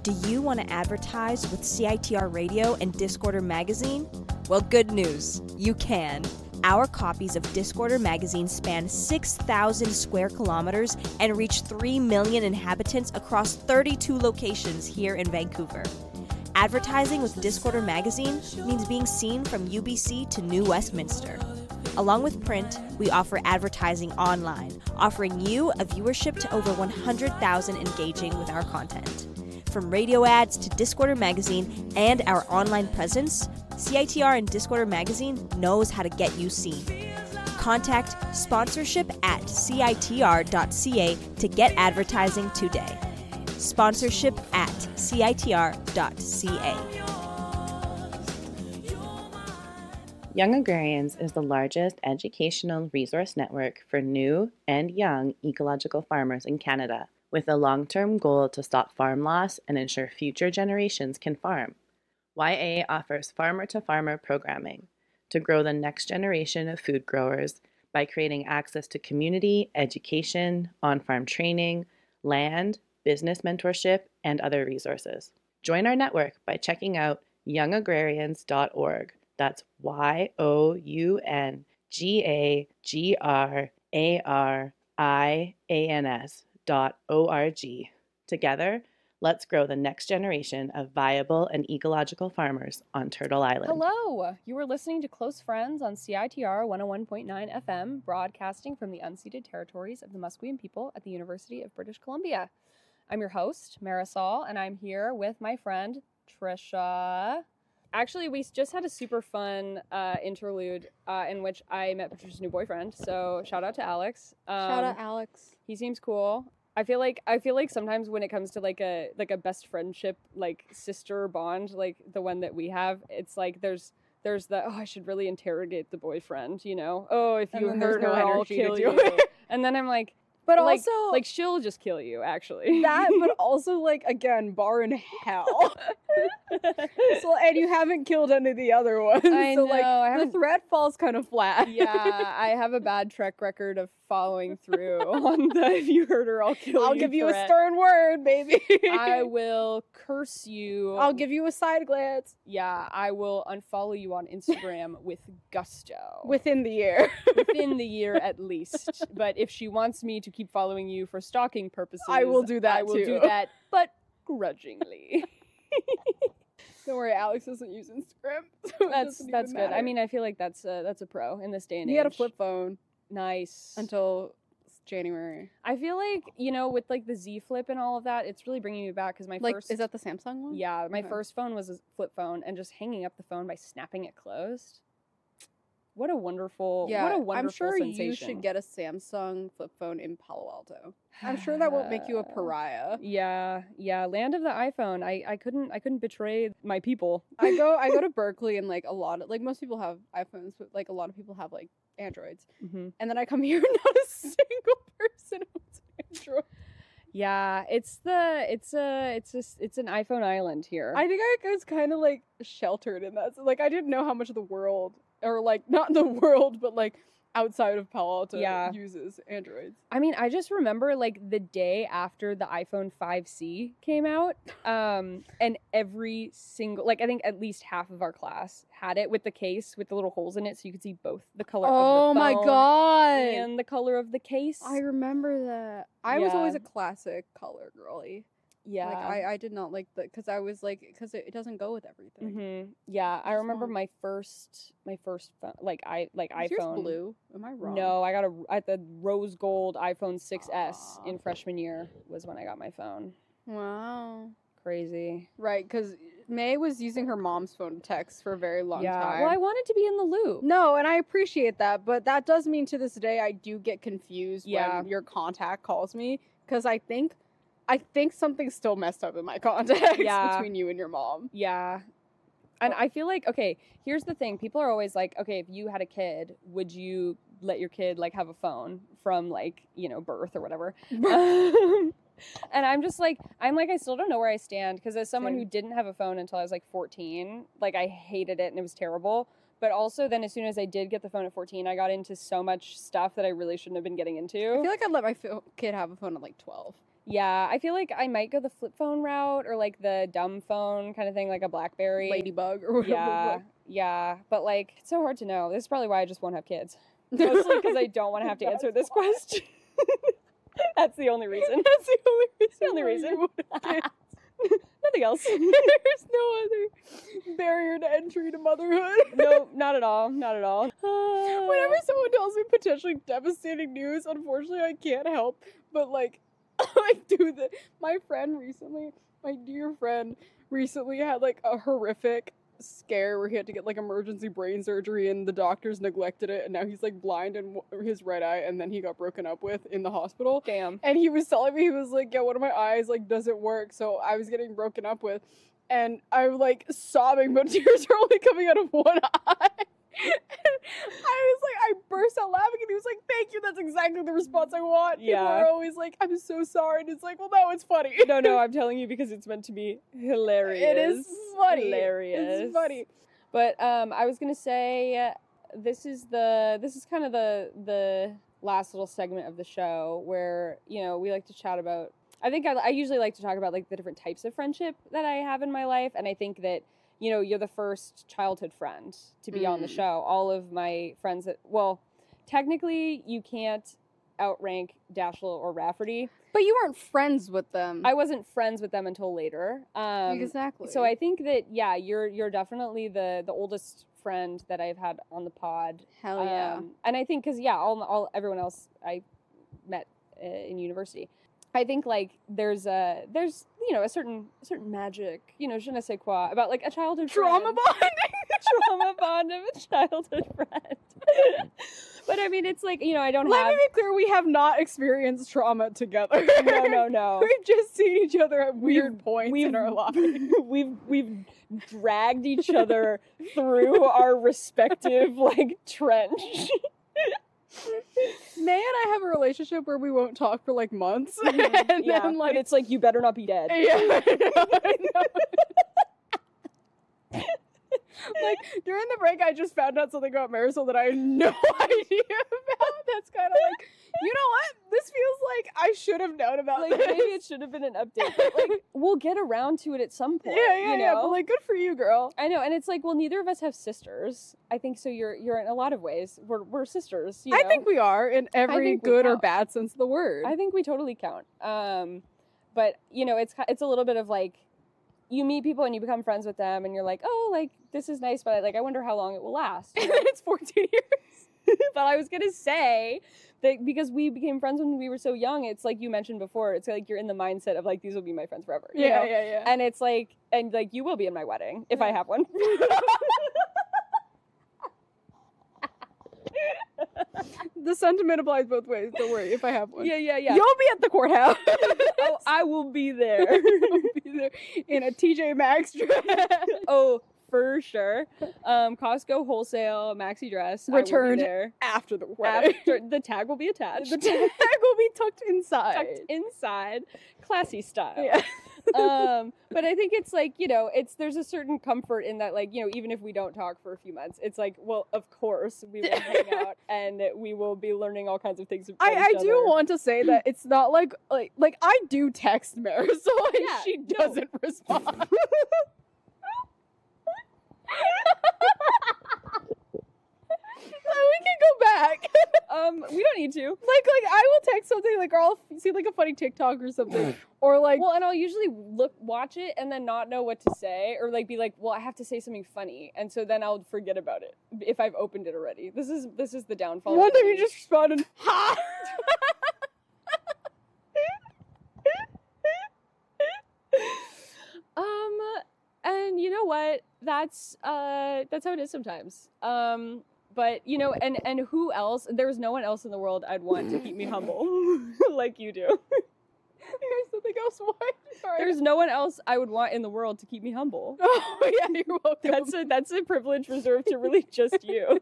Do you want to advertise with CITR Radio and Discorder Magazine? Well, good news. You can. Our copies of Discorder Magazine span 6,000 square kilometers and reach 3 million inhabitants across 32 locations here in Vancouver. Advertising with Discorder Magazine means being seen from UBC to New Westminster. Along with print, we offer advertising online, offering you a viewership to over 100,000 engaging with our content. From radio ads to Discorder Magazine and our online presence, CITR and Discorder Magazine knows how to get you seen. Contact sponsorship at citr.ca to get advertising today. Sponsorship at citr.ca. Young Agrarians is the largest educational resource network for new and young ecological farmers in Canada, with a long-term goal to stop farm loss and ensure future generations can farm. YA offers farmer-to-farmer programming to grow the next generation of food growers by creating access to community, education, on-farm training, land, business mentorship, and other resources. Join our network by checking out youngagrarians.org. That's youngagrarians.org. Together, let's grow the next generation of viable and ecological farmers on Turtle Island. Hello! You are listening to Close Friends on CITR 101.9 FM, broadcasting from the unceded territories of the Musqueam people at the University of British Columbia. I'm your host, Marisol, and I'm here with my friend, Trisha. Actually, we just had a super fun interlude in which I met Patricia's new boyfriend, so shout out to Alex. Shout out Alex. He seems cool. I feel like sometimes when it comes to like a best friendship, like sister bond, like the one that we have, it's like there's the I should really interrogate the boyfriend, you know? Oh, if you hurt her, I'll kill you. And then I'm like, but like, also like she'll just kill you, actually. That, but also like again, bar in hell. So, and you haven't killed any of the other ones. I know. Like the threat falls kind of flat. Yeah, I have a bad track record of following through on the if you hurt her, I'll kill you. I'll give you threat. a stern word, baby. I will curse you. I'll give you a side glance. Yeah, I will unfollow you on Instagram with gusto. Within the year. Within the year at least. But if she wants me to keep following you for stalking purposes, I will do that I will too. do that, but grudgingly. Don't worry, Alex doesn't use Instagram. So that's good. Matter. I mean, I feel like that's a pro in this day and age. He had a flip phone. Nice. Until January. I feel like, you know, with like the Z Flip and all of that, it's really bringing me back because my first... Is that the Samsung one? Yeah, my first phone was a flip phone, and just hanging up the phone by snapping it closed. What a wonderful I'm sure sensation. you should get a Samsung flip phone in Palo Alto. I'm sure that won't make you a pariah. Yeah, land of the iPhone. I couldn't betray my people. I go to Berkeley, and like a lot of most people have iPhones, but like a lot of people have like Androids. Mm-hmm. And then I come here and not a single person owns an Android. Yeah, it's an iPhone island here. I think I was kind of like sheltered in that. So, like I didn't know how much of the world, or like not the world, but like outside of Palo Alto uses Androids. I mean, I just remember like the day after the iPhone 5C came out, and every single, like I think at least half of our class had it with the case with the little holes in it, so you could see both the color of the phone. Oh my god! And the color of the case. I remember that. I was always a classic color girly. Yeah. Like I did not like the, because I was like, because it doesn't go with everything. Mm-hmm. Yeah, I remember my first phone, like iPhone. Yours blue? Am I wrong? No, I got the rose gold iPhone 6S in freshman year was when I got my phone. Wow. Crazy. Right, because May was using her mom's phone to text for a very long time. Well, I wanted to be in the loop. No, and I appreciate that, but that does mean to this day I do get confused when your contact calls me, because I think something's still messed up in my contacts between you and your mom. Yeah. And I feel like, okay, here's the thing. People are always like, okay, if you had a kid, would you let your kid, like, have a phone from, like, you know, birth or whatever? And I'm just like, I still don't know where I stand, because as someone who didn't have a phone until I was, like, 14, like, I hated it and it was terrible. But also then as soon as I did get the phone at 14, I got into so much stuff that I really shouldn't have been getting into. I feel like I'd let my kid have a phone at, like, 12. Yeah, I feel like I might go the flip phone route or like the dumb phone kind of thing, like a BlackBerry. Ladybug or whatever. Yeah. But like, it's so hard to know. This is probably why I just won't have kids. Mostly because I don't want to have to answer this question. That's the only reason. That's the only reason. The only reason. Nothing else. There's no other barrier to entry to motherhood. No, not at all. Not at all. Whenever someone tells me potentially devastating news, unfortunately I can't help but like I do that. My dear friend recently had like a horrific scare where he had to get like emergency brain surgery and the doctors neglected it, and now he's like blind in his right eye, and then he got broken up with in the hospital. Damn. And he was telling me, he was like, yeah, one of my eyes like doesn't work, so I was getting broken up with, and I'm like sobbing, but tears are only coming out of one eye. I was like, I burst out laughing, and he was like, thank you, that's exactly the response I want. Yeah. People are always like, I'm so sorry, and it's like, well, no, it's funny. No, I'm telling you because it's meant to be hilarious. It is funny. Hilarious. It's funny. But I was gonna say this is kind of the last little segment of the show where, you know, we like to chat about. I think I usually like to talk about like the different types of friendship that I have in my life, and I think that, you know, you're the first childhood friend to be on the show. All of my friends technically you can't outrank Dashiell or Rafferty. But you weren't friends with them. I wasn't friends with them until later. Exactly. So I think that, yeah, you're definitely the oldest friend that I've had on the pod. Hell yeah. And I think, because, yeah, all everyone else I met in university. I think like there's you know a certain magic, you know, je ne sais quoi, about like a childhood trauma friend. bonding. Trauma bond of a childhood friend. But I mean, it's like, you know, Let me be clear, we have not experienced trauma together. No. We've just seen each other at weird points in our lives. We've dragged each other through our respective like trench. May and I have a relationship where we won't talk for like months. Mm-hmm. And yeah, then like but it's like, you better not be dead. Yeah, I know. Like during the break I just found out something about Marisol that I had no idea about. That's kind of like, you know what? This feels like I should have known about Like this. maybe it should have been an update. But like we'll get around to it at some point. Yeah, but like good for you, girl. I know, and it's like, well, neither of us have sisters. I think so. You're in a lot of ways. We're sisters. You know? I think we are in every good or bad sense of the word. I think we totally count. But you know, it's a little bit of like, you meet people and you become friends with them, and you're like, oh, like this is nice, but like I wonder how long it will last. You know? It's 14 years. But I was gonna say that because we became friends when we were so young, it's like you mentioned before, it's like you're in the mindset of like, these will be my friends forever. You know? Yeah. And it's like, and like you will be in my wedding if I have one. The sentiment applies both ways. Don't worry, if I have one. Yeah. You'll be at the courthouse. Oh, I will be there. You'll be there in a TJ Maxx dress. Oh, for sure. Costco wholesale maxi dress. Returned I will be there. after the wedding. After the tag will be attached. The tag will be tucked inside. Classy style. Yeah. But I think it's like, you know, there's a certain comfort in that, like, you know, even if we don't talk for a few months, it's like, well, of course we will hang out and we will be learning all kinds of things about each I other. do want to say that it's not like I do text Marisol and she doesn't respond. We can go back. We don't need to. Like I will text something like, or I'll see like a funny TikTok or something, or like. Well, and I'll usually watch it and then not know what to say, or like be like, well, I have to say something funny, and so then I'll forget about it if I've opened it already. This is the downfall. One time you just responded, ha. And you know what? That's how it is sometimes. But you know, and who else? There's no one else in the world I'd want to keep me humble like you do. There's something else. What? Sorry. There's no one else I would want in the world to keep me humble. Oh yeah, you're welcome. That's a privilege reserved to really just you.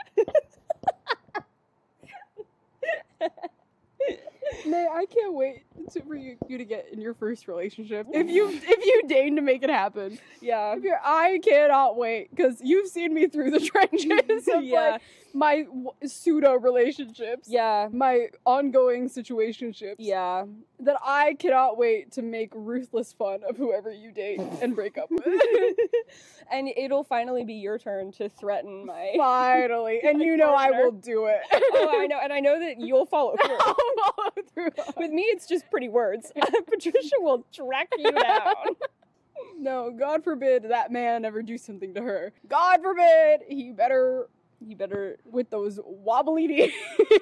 May, I can't wait for you to get in your first relationship. If you deign to make it happen. Yeah. I cannot wait, because you've seen me through the trenches of like my pseudo relationships. Yeah. My ongoing situationships. Yeah. That I cannot wait to make ruthless fun of whoever you date and break up with. And it'll finally be your turn to threaten my... Finally. And you know I will do it. Oh, I know. And I know that you'll follow through. I'll follow through. With me, it's just pretty words. Patricia will track you down. No, God forbid that man ever do something to her. God forbid he better with those wobbly knees.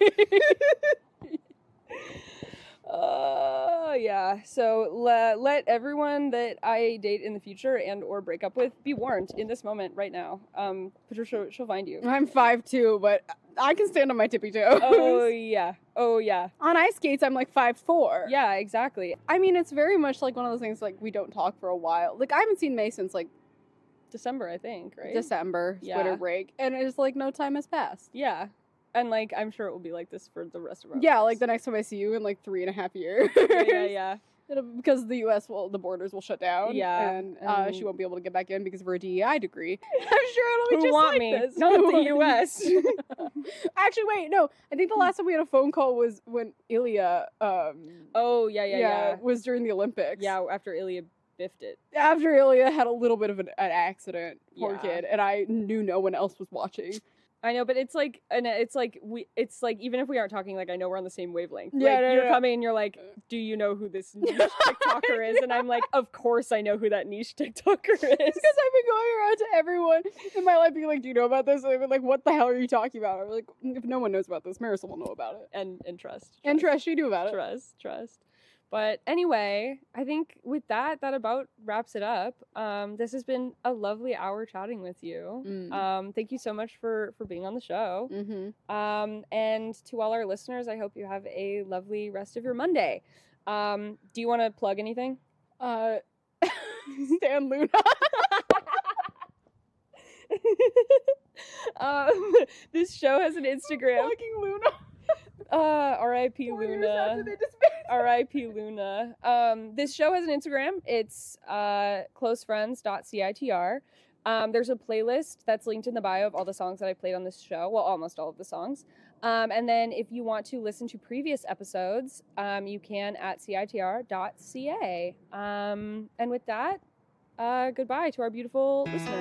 Yeah. So let everyone that I date in the future and or break up with be warned in this moment right now. Patricia, she'll find you. I'm 5'2", but I can stand on my tippy toes. Oh yeah. Oh yeah. On ice skates, I'm like 5'4". Yeah, exactly. I mean, it's very much like one of those things, like, we don't talk for a while. Like, I haven't seen May since, like, December, I think, right? December, Yeah. winter break. And it's like no time has passed. Yeah. And, like, I'm sure it will be like this for the rest of our Yeah, lives. like the next time I see you in like 3.5 years. Yeah. Because the the borders will shut down. Yeah, And and- she won't be able to get back in because of her DEI degree. I'm sure it'll be Who just want like me? this. Not Who the want U.S. me? Actually, wait, no. I think the last time we had a phone call was when Ilya Oh, yeah. was during the Olympics. Yeah, after Ilya biffed it. After Ilya had a little bit of an accident, poor Yeah. kid, and I knew no one else was watching. I know, but it's like even if we aren't talking, like, I know we're on the same wavelength. Yeah, like, no, you're no. coming and you're like, do you know who this niche TikToker is? And I'm like, of course I know who that niche TikToker is. Because I've been going around to everyone in my life being like, do you know about this? And they've been like, what the hell are you talking about? I'm like, if no one knows about this, Marisol will know about it. And trust. And trust, she knew about it. Trust. But anyway, I think with that about wraps it up. This has been a lovely hour chatting with you. Thank you so much for being on the show. Mm-hmm. And to all our listeners, I hope you have a lovely rest of your Monday. Do you want to plug anything? Stan Luna. This show has an Instagram. Fucking Luna. R.I.P. 4 years Luna. after they disbanded. R.I.P. Luna. This show has an Instagram. It's closefriends.citr. There's a playlist that's linked in the bio of all the songs that I played on this show. Well, almost all of the songs. And then if you want to listen to previous episodes, you can at citr.ca. And with that, goodbye to our beautiful listeners.